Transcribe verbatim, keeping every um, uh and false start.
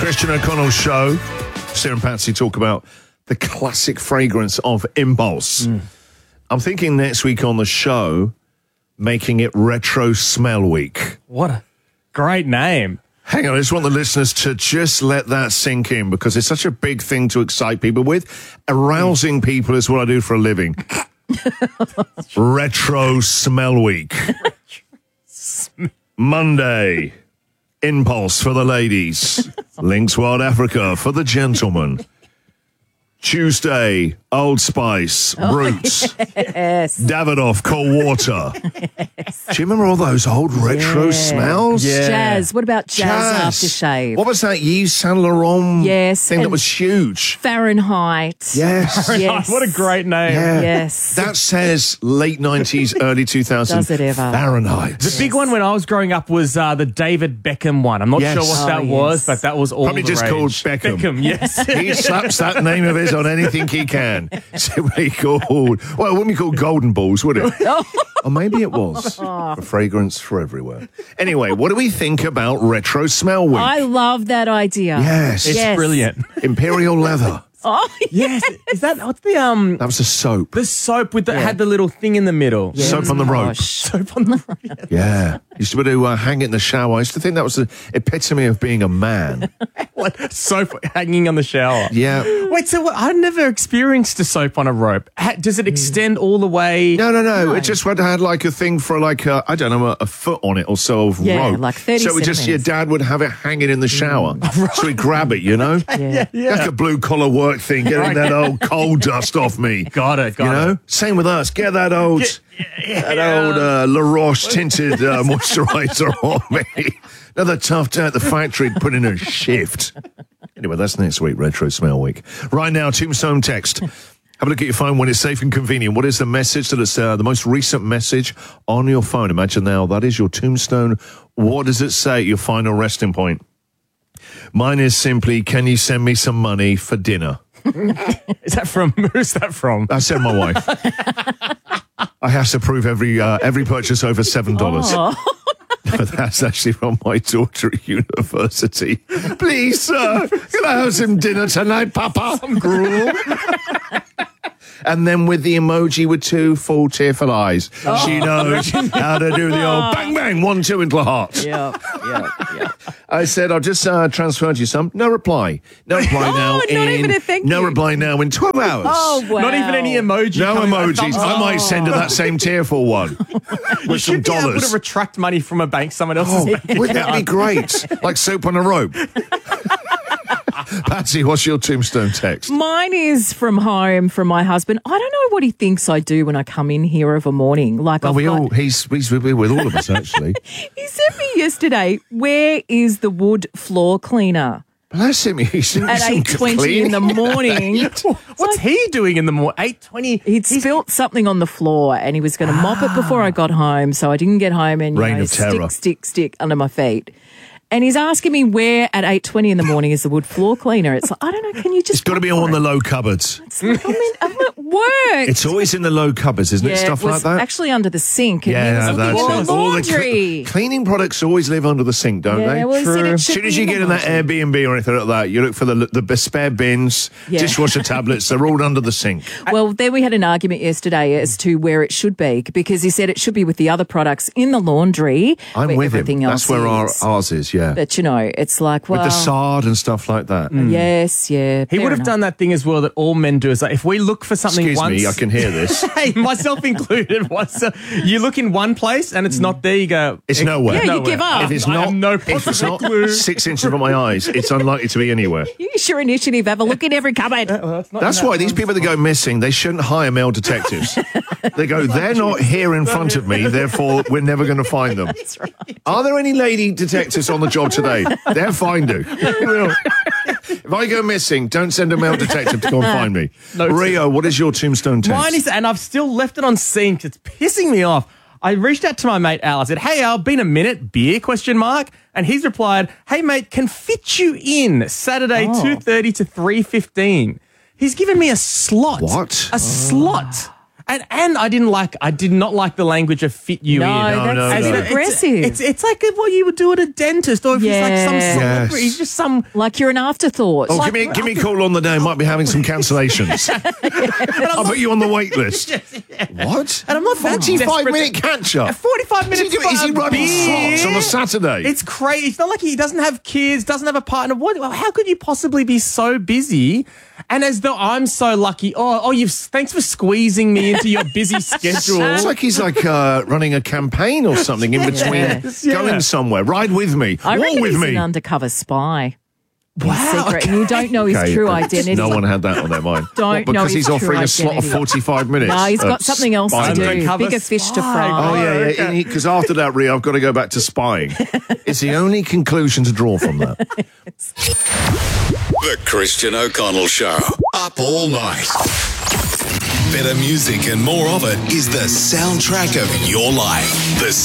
Christian O'Connell Show. Sarah and Patsy talk about the classic fragrance of Impulse. Mm. I'm thinking next week on the show, making it Retro Smell Week. What a great name. Hang on, I just want the listeners to just let that sink in because it's such a big thing to excite people with. Arousing people is what I do for a living. Retro Smell Week. Monday, Impulse for the ladies. Lynx Wild Africa for the gentlemen. Tuesday, Old Spice, Oh, Roots, yes. Davidoff, Cold Water. Yes. Do you remember all those old retro Yeah. smells? Yeah. Jazz. What about jazz, aftershave? What was that Yves Saint Laurent Yes, thing that and- was huge? Fahrenheit. Yes. Yes. What a great name. Yeah. Yes. That says late nineties, early two thousands. Does it ever? Fahrenheit. The big one when I was growing up was uh, the David Beckham one. I'm not Yes. sure what Oh, that yes. was, but that was all Probably the just rage. called Beckham. Beckham, yes. He slaps that name of his on anything he can. Simply called, well, it wouldn't be called Golden Balls, would it? Or maybe it was. A fragrance for everywhere. Anyway, what do we think about Retro Smell Week? I love that idea. yes. It's Yes. brilliant. Imperial Leather. Oh, Yes. Is that, what's the, um, That was a soap. the soap with the, had the little thing in the middle? yeah. Soap on the rope. Gosh. Soap on the Yeah. Used to be able to uh, hang it in the shower. I used to think that was the epitome of being a man. like soap hanging on the shower. Yeah. Wait, so what, I've never experienced a soap on a rope. Ha, does it extend all the way? No, no, no. It just had, had like a thing for like, a, I don't know, a, a foot on it or so of Yeah, rope. like thirty So it just, your centimetres. dad would have it hanging in the shower. So he'd grab it, you know? Yeah. Yeah. Like a blue collar work thing, getting Right. that old coal dust off me. Got it, got you know? it. Same with us. Get that old, that old uh, La Roche tinted uh, moisturizer on me. Another tough day at the factory put in a shift. Anyway, that's next week, Retro Smell Week. Right now, Tombstone text. Have a look at your phone when it's safe and convenient. What is the message that is uh, the most recent message on your phone? Imagine now that is your tombstone. What does it say at your final resting point? Mine is simply, can you send me some money for dinner? Is that from, who's that from? I said my wife. I have to prove every uh, every purchase over seven dollars. But that's actually from my daughter at university. Please, sir, can I have some dinner tonight, Papa? Some gruel. And then with the emoji with two full tearful eyes. She knows how to do the old bang, bang, one, two into the heart. Yeah, yeah, yeah. I said, I'll just uh, transferred you some. No reply. No reply Oh, now. not in, even a thank No you. reply now in twelve hours. Oh, wow. Not even any emoji. No coming back. emojis. Thumbs I up. might send her that same tearful one You with some should be able dollars. to retract money from a bank, someone else's Oh, bank wouldn't that be account. great? Like soap on a rope. Patsy, what's your tombstone text? Mine is from home from my husband. I don't know what he thinks I do when I come in here of a morning. Like Well, I've we got- all, he's, he's with with all of us, actually. He sent me yesterday, where is the wood floor cleaner? Bless him. He's doing At some eight twenty in the cleaning. morning. What's he doing in the morning? eight twenty. He'd spilt something on the floor and he was going to mop it before I got home, so I didn't get home and you Reign know, of terror. stick, stick, stick under my feet. And he's asking me where at eight twenty in the morning is the wood floor cleaner. It's like, I don't know, can you just... It's got to be on the low cupboards. It's like, I'm, in, I'm at work. It's always in the low cupboards, isn't it? yeah, Stuff it was like that. actually under the sink. And he Yeah, was that's looking in it. the All the laundry. cl- cleaning products always live under the sink, don't yeah, they? well, he said it As should soon as be you in get the in that laundry. Airbnb or anything like that, you look for the the spare bins, Yeah. dishwasher tablets. They're all under the sink. Well, then we had an argument yesterday as to where it should be because he said it should be with the other products in the laundry. I'm where with him. everything else That's where our, is. ours is. Yeah, But you know, it's like, well, with the sard and stuff like that. yes, yeah. He fair would have enough. done that thing as well that all men do. Is like if we look for something Excuse once, me, I can hear this. hey, myself included. Once uh, you look in one place and it's not there, you go. It's nowhere. Yeah, you nowhere. give up. If it's I not, have no if it's possible not clue. six inches from my eyes, it's unlikely to be anywhere. Use your initiative. Have a look in every cupboard. That's why these people that go missing, they shouldn't hire male detectives. They go, they're not here in front of me, therefore we're never going to find them. That's right. Are there any lady detectives on the job today? They're fine, do. If I go missing, don't send a male detective to go and find me. No, Rio, what is your tombstone text? Mine is, and I've still left it on sync. It's pissing me off. I reached out to my mate Al. I said, "Hey Al, been a minute? Beer?" Question mark. And he's replied, "Hey mate, can fit you in Saturday two thirty to three fifteen." He's given me a slot. What? A slot. And and I didn't like, I did not like the language of fit you No, in. that's no, a no. bit It's- aggressive. It's, it's like what you would do at a dentist, or if he's like some Yeah. celebrity, Yes. he's just some. like you're an afterthought. Oh, give me, give me a call on the day. I might be having some cancellations. I'll put you on the wait list. What? And I'm not that forty-five desperate minute to- catch up. forty-five Is he, minutes. doing, is he for a running beer? slots on a Saturday? It's crazy. It's not like he doesn't have kids, doesn't have a partner. What? How could you possibly be so busy? And as though I'm so lucky. Oh, oh, you've thanks for squeezing me into your busy schedule. It's like he's like uh, running a campaign or something in between Yes. going Yeah. somewhere. Ride with me. I War reckon with he's me. an undercover spy. In Wow, secret, and you don't know his Okay, true uh, identity. No one had that on their mind. Don't What, because know he's his offering true a slot of identity. forty-five minutes. No, he's got of something else to spying. do. Undercover Bigger fish to spy. fry. Oh, yeah, yeah. Because after that, Rhea, I've got to go back to spying. It's the only conclusion to draw from that. The Christian O'Connell Show. Up all night. Better music and more of it is the soundtrack of your life. The